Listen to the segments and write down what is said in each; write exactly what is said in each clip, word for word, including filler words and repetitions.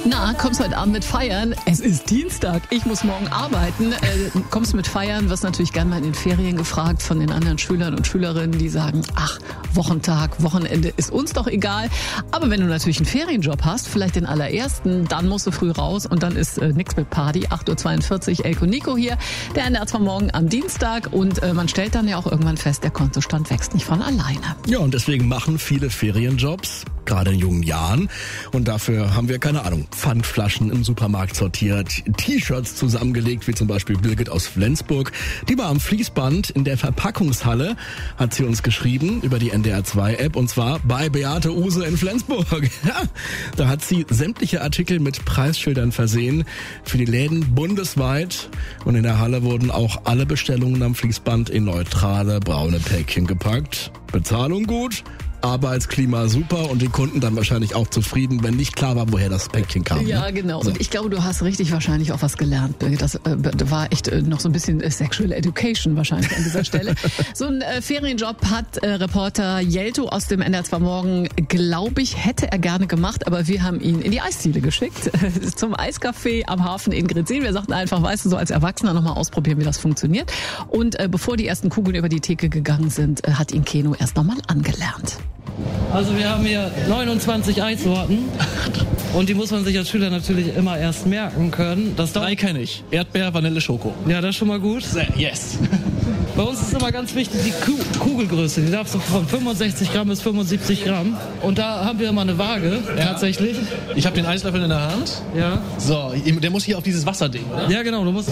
Na, kommst heute Abend mit feiern? Es ist Dienstag, ich muss morgen arbeiten. Äh, kommst mit feiern, wirst natürlich gern mal in den Ferien gefragt von den anderen Schülern und Schülerinnen, die sagen, ach, Wochentag, Wochenende ist uns doch egal. Aber wenn du natürlich einen Ferienjob hast, vielleicht den allerersten, dann musst du früh raus und dann ist äh, nix mit Party. acht Uhr zweiundvierzig, Elko Nico hier, der N D R zwei Morgen am Dienstag. Und äh, man stellt dann ja auch irgendwann fest, der Kontostand wächst nicht von alleine. Ja, und deswegen machen viele Ferienjobs, gerade in jungen Jahren. Und dafür haben wir, keine Ahnung, Pfandflaschen im Supermarkt sortiert, T-Shirts zusammengelegt, wie zum Beispiel Birgit aus Flensburg. Die war am Fließband in der Verpackungshalle, hat sie uns geschrieben über die N D R zwei App, und zwar bei Beate Use in Flensburg. Ja, da hat sie sämtliche Artikel mit Preisschildern versehen für die Läden bundesweit. Und in der Halle wurden auch alle Bestellungen am Fließband in neutrale braune Päckchen gepackt. Bezahlung gut, Arbeitsklima super und die Kunden dann wahrscheinlich auch zufrieden, wenn nicht klar war, woher das Päckchen kam. Ja, ne? genau. So. Und ich glaube, du hast richtig wahrscheinlich auch was gelernt, Birgit. Das äh, war echt äh, noch so ein bisschen äh, Sexual Education wahrscheinlich an dieser Stelle. So ein äh, Ferienjob hat äh, Reporter Jelto aus dem N D R zwei Morgen, glaube ich, hätte er gerne gemacht, aber wir haben ihn in die Eisdiele geschickt, äh, zum Eiscafé am Hafen in Gretzin. Wir sagten einfach, weißt du, so als Erwachsener nochmal ausprobieren, wie das funktioniert. Und äh, bevor die ersten Kugeln über die Theke gegangen sind, äh, hat ihn Keno erst nochmal angelernt. Also wir haben hier neunundzwanzig Eissorten und die muss man sich als Schüler natürlich immer erst merken können. Das Drei kenne ich. Erdbeer, Vanille, Schoko. Ja, das ist schon mal gut. Yes. Bei uns ist immer ganz wichtig die Ku- Kugelgröße. Die darf so von fünfundsechzig Gramm bis fünfundsiebzig Gramm. Und da haben wir immer eine Waage, Ja. tatsächlich. Ich habe den Eislöffel in der Hand. Ja. So, der muss hier auf dieses Wasserding, oder? Ja, genau. Du musst.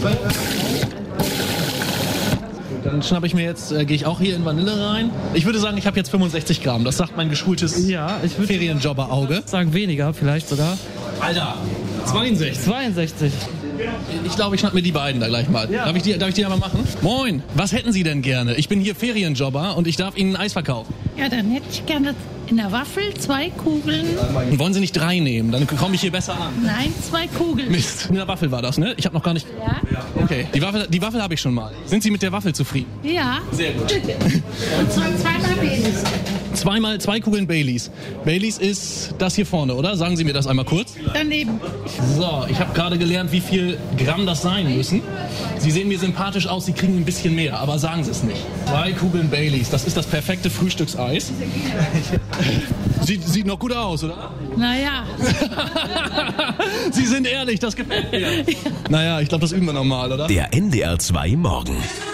Dann schnappe ich mir jetzt, äh, gehe ich auch hier in Vanille rein. Ich würde sagen, ich habe jetzt fünfundsechzig Gramm. Das sagt mein geschultes Ja, ich würde Ferienjobber-Auge. sagen weniger, vielleicht sogar. Alter, zweiundsechzig. zweiundsechzig. Ich glaube, ich schnapp mir die beiden da gleich mal. Ja. Darf ich die, darf ich die einmal machen? Moin, was hätten Sie denn gerne? Ich bin hier Ferienjobber und ich darf Ihnen Eis verkaufen. Ja, dann hätte ich gerne in der Waffel zwei Kugeln. Wollen Sie nicht drei nehmen? Dann komme ich hier besser an. Nein, zwei Kugeln. Mist, in der Waffel war das, ne? Ich habe noch gar nicht... Ja? Okay, die Waffel, die Waffel habe ich schon mal. Sind Sie mit der Waffel zufrieden? Ja. Sehr gut. Und zwar zweimal Baileys. Zweimal zwei Kugeln Baileys. Baileys ist das hier vorne, oder? Sagen Sie mir das einmal kurz. Daneben. So, ich habe gerade gelernt, wie viel Gramm das sein müssen. Sie sehen mir sympathisch aus, Sie kriegen ein bisschen mehr, aber sagen Sie es nicht. Zwei Kugeln Baileys, das ist das perfekte Frühstückseis. Sieht, sieht noch gut aus, oder? Naja. Sie sind ehrlich, das gefällt mir. Naja, ich glaube, das üben wir nochmal, oder? Der N D R zwei Morgen.